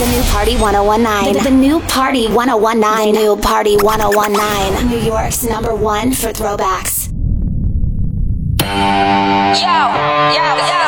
new Party 1019. The new Party 1019. The new Party 1019. New York's #1 for throwbacks. Yo, yo, yo.